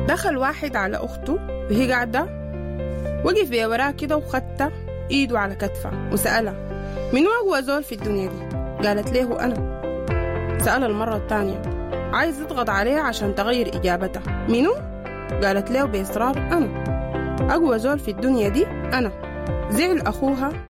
دخل واحد على أخته وهي قاعدة، وقف بيه وراها كده وخدت إيده على كتفها وسألها منو أقوى زول في الدنيا دي؟ قالت له أنا. سألها المرة الثانية عايز يضغط عليها عشان تغير إجابتها، منو؟ قالت له بإصرار أنا أقوى زول في الدنيا دي أنا. زعل أخوها